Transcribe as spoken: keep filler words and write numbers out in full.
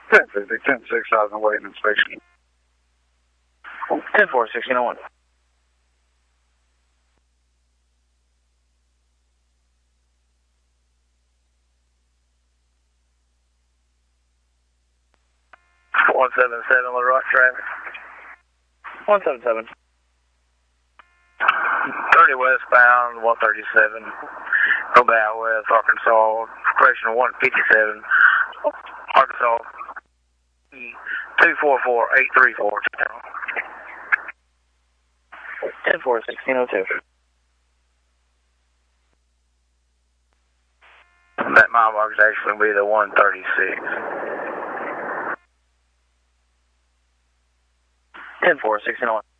ten fifty, ten six thousand weight inspection. ten four, sixteen oh one. one seven seven, Leroy traffic. one seven seven. thirty westbound, one thirty-seven. Go back west, Arkansas. Correction one fifty-seven. Arkansas. two four four eight three four. ten four, sixteen oh two. That mile mark is actually going to be the one thirty-six. ten four, sixteen oh one.